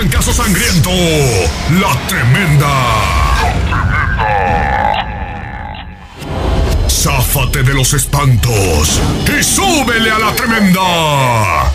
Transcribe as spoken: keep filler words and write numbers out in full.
trancazo sangriento. La Tremenda. Záfate de los espantos y súbele a La Tremenda.